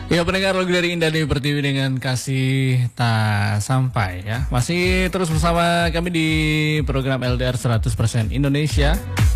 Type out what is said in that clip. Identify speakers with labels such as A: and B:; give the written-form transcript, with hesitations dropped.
A: Ya pendengar lagu dari Indah Dewi Pertiwi dengan Kasih Tak Sampai ya. Masih terus bersama kami di program LDR 100% Indonesia.